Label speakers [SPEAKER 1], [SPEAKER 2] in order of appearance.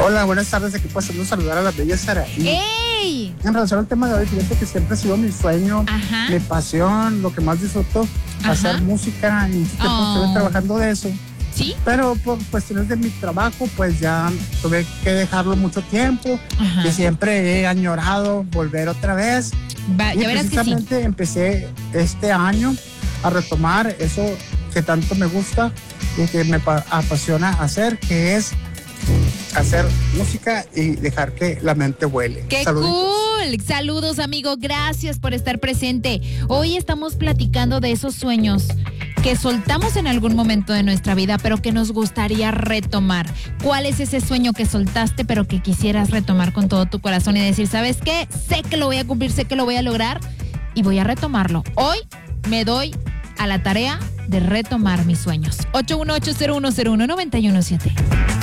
[SPEAKER 1] Hola, buenas tardes. Aquí pasando a saludar a la bella Saraí.
[SPEAKER 2] ¡Ey!
[SPEAKER 1] En relación al tema de hoy, fíjate que siempre ha sido mi sueño,
[SPEAKER 2] Ajá.
[SPEAKER 1] mi pasión, lo que más disfruto,
[SPEAKER 2] Ajá.
[SPEAKER 1] hacer música, y mucho tiempo estuve trabajando de eso.
[SPEAKER 2] ¿Sí?
[SPEAKER 1] Pero por cuestiones de mi trabajo, pues ya tuve que dejarlo mucho tiempo.
[SPEAKER 2] Ajá.
[SPEAKER 1] Y siempre he añorado volver otra vez. Y
[SPEAKER 2] Ya verás que sí.
[SPEAKER 1] precisamente empecé este año a retomar eso que tanto me gusta y que me apasiona hacer, que es hacer música y dejar que la mente vuele.
[SPEAKER 2] ¡Qué
[SPEAKER 1] Saluditos.
[SPEAKER 2] cool! Saludos, amigo. Gracias por estar presente. Hoy estamos platicando de esos sueños que soltamos en algún momento de nuestra vida, pero que nos gustaría retomar. ¿Cuál es ese sueño que soltaste, pero que quisieras retomar con todo tu corazón y decir, ¿sabes qué? Sé que lo voy a cumplir, sé que lo voy a lograr y voy a retomarlo. Hoy me doy a la tarea de retomar mis sueños. 818-0101-917.